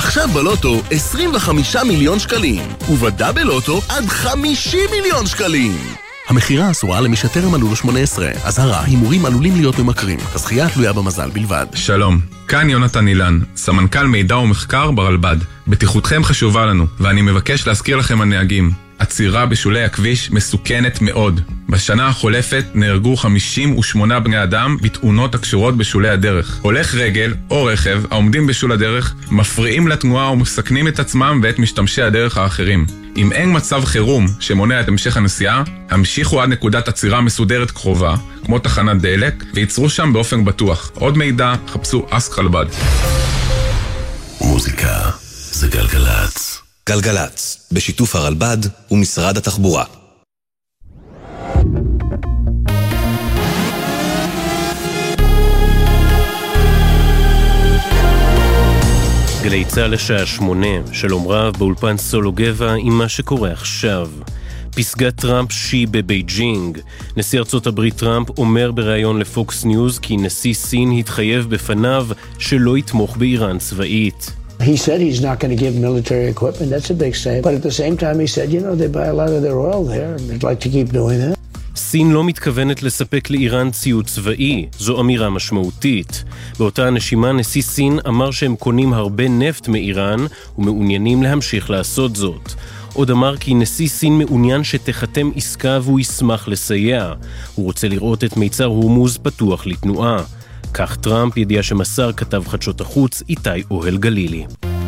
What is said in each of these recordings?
עכשיו בלוטו 25 מיליון שקלים, ובדאבל לוטו עד 50 מיליון שקלים. המחירה אסורה למי שטרם מלאו לו 18. אזהרה, הימורים עלולים להיות ממכרים. הזכייה תלויה במזל בלבד. שלום, כאן יונתן אילן, סמנכ"ל מידע ומחקר ברלב"ד. בטיחותכם חשובה לנו, ואני מבקש להזכיר לכם הנהגים. עצירה בשולי הכביש מסוכנת מאוד. בשנה החולפת נהרגו 58 בני אדם בתאונות הקשורות בשולי הדרך. הולך רגל או רכב העומדים בשול הדרך מפריעים לתנועה ומסכנים את עצמם ואת משתמשי הדרך האחרים. אם אין מצב חירום שמונע את המשך הנסיעה, המשיכו עד נקודת עצירה מסודרת קרובה, כמו תחנת דלק, ויצרו שם באופן בטוח. עוד מידע, חפשו אסק רלב"ד. מוזיקה זה גלגלץ. גלגלץ, בשיתוף הרלב"ד ומשרד התחבורה. גלי צה"ל לשעה 8, שלום רב באולפן סולו גבע עם מה שקורה עכשיו. פסגת טראמפ שי בבייג'ינג. נשיא ארצות הברית טראמפ אומר בראיון לפוקס ניוז כי נשיא סין התחייב בפניו שלא יתמוך באיראן צבאית. He said he's not going to give military equipment. That's a big statement. But at the same time, he said, you know, they buy a lot of their oil there, and they'd like to keep doing that. סין לא מתכוונת לספק לאיראן ציוד צבאי, זו אמירה משמעותית. באותה הנשימה נשיא סין אמר שהם קונים הרבה נפט מאיראן ומעוניינים להמשיך לעשות זאת. עוד אמר כי נשיא סין מעוניין שתחתם עסקה והוא ישמח לסייע. הוא רוצה לראות את מיצר הורמוז פתוח לתנועה. כך טראמפ, ידיעה שמסר כתב חדשות החוץ איתי אוהל גלילי.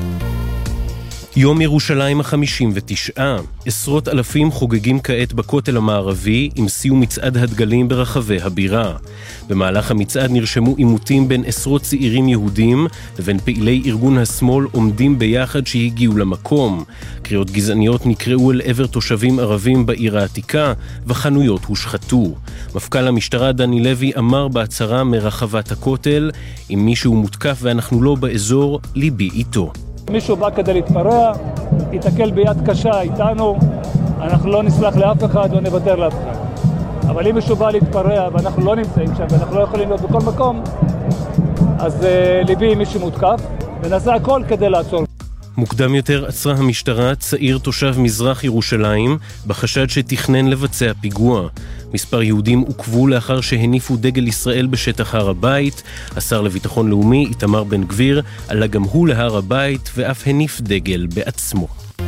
יום ירושלים ה-59. עשרות אלפים חוגגים כעת בכותל המערבי עם סיום מצעד הדגלים ברחבי הבירה. במהלך המצעד נרשמו עימותים בין עשרות צעירים יהודים לבין פעילי ארגון השמאל עומדים ביחד שהגיעו למקום. קריאות גזעניות נקראו אל עבר תושבים ערבים בעיר העתיקה וחנויות הושחתו. מפכ"ל המשטרה דני לוי אמר בהצהרה מרחבת הכותל, אם מישהו מותקף ואנחנו לא באזור, ליבי איתו. מישהו בא כדי להתפרע, יתקל ביד קשה איתנו, אנחנו לא נסלח לאף אחד, לא נוותר לאף אחד. אבל אם מישהו בא להתפרע ואנחנו לא נמצאים שם ואנחנו לא יכולים להיות בכל מקום, אז ליבי מישהו מותקף ונעשה הכל כדי לעצור. מוקדם יותר עצרה המשטרה צעיר תושב מזרח ירושלים בחשד שתכנן לבצע פיגוע. מספר יהודים עוכבו לאחר שהניפו דגל ישראל בשטח הר הבית. השר לביטחון לאומי איתמר בן גביר עלה גם הוא להר הבית ואף הניף דגל בעצמו.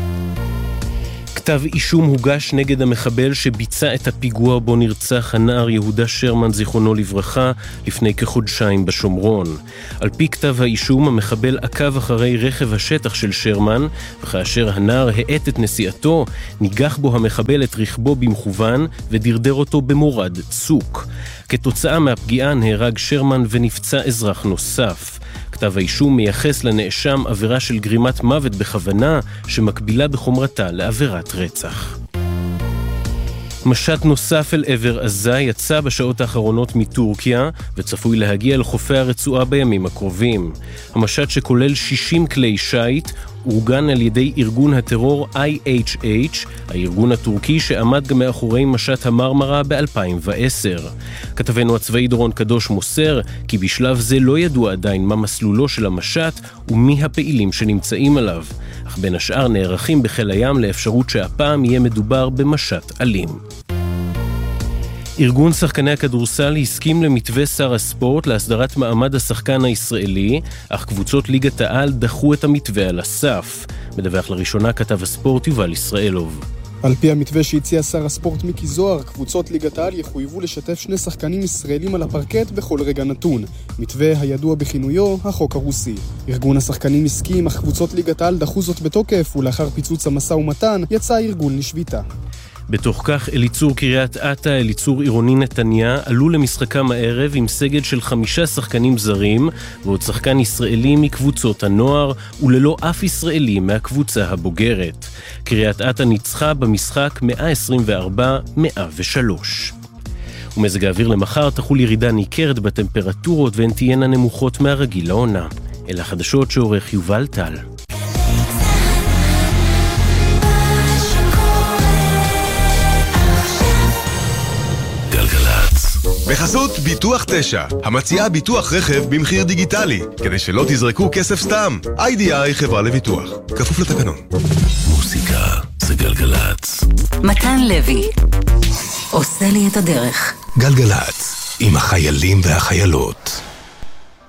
כתב אישום הוגש נגד המחבל שביצע את הפיגוע בו נרצח הנער יהודה שרמן זיכרונו לברכה לפני כחודשיים בשומרון. על פי כתב האישום המחבל עקב אחרי רכב השטח של שרמן, וכאשר הנער העט את נסיעתו ניגח בו המחבל את רכבו במכוון ודרדר אותו במורד צוק. כתוצאה מהפגיעה נהרג שרמן ונפצע אזרח נוסף. כתב האישום מייחס לנאשם עבירה של גרימת מוות בכוונה שמקבילה בחומרתה לעבירת רצח. משט נוסף אל עבר עזה יצא בשעות האחרונות מטורקיה וצפוי להגיע לחופי הרצועה בימים הקרובים. המשט שכולל 60 כלי שייט אורגן על ידי ארגון הטרור IHH, הארגון הטורקי שעמד גם מאחורי משט המרמרה ב-2010. כתבנו הצבאי דורון קדוש מוסר כי בשלב זה לא ידוע עדיין מה מסלולו של המשט ומי הפעילים שנמצאים עליו, אך בין השאר נערכים בחיל הים לאפשרות שהפעם יהיה מדובר במשט אלים. ארגון שחקני הכדורסל הסכים למתווה שר הספורט להסדרת מעמד השחקן הישראלי, אך קבוצות ליגת העל דחו את המתווה על הסף. מדווח לראשונה כתב הספורט יובל ישראלוב. על פי המתווה שהציע שר הספורט מיקי זוהר, קבוצות ליגת העל יחויבו לשתף 2 שחקנים ישראלים על הפרקט בכל רגע נתון. מתווה הידוע בכינויו, החוק הרוסי. ארגון השחקנים הסכים, אך קבוצות ליגת העל דחו זאת בתוקף, ולאחר פיצוץ המשא ומתן יצא הארגון לשביתה. בתוך כך אליצור קריית אתא, אליצור עירוני נתניה, עלו למשחקם הערב עם סגל של 5 שחקנים זרים ועוד שחקן ישראלי מקבוצות הנוער וללא אף ישראלי מהקבוצה הבוגרת. קריית אתא ניצחה במשחק 124-103. ומזג האוויר למחר תחול ירידה ניכרת בטמפרטורות והן תהיינה נמוכות מהרגיל לעונה. אלה החדשות שעורך יובל טל. גלגלץ. בחסות ביטוח 9, המציעה ביטוח רכב במחיר דיגיטלי, כדי שלא תזרקו כסף סתם. IDI חברה לביטוח, כפוף לתקנון. מוסיקה זה גלגלצ. מתן לוי, עושה לי את הדרך. גלגלצ, עם החיילים והחיילות.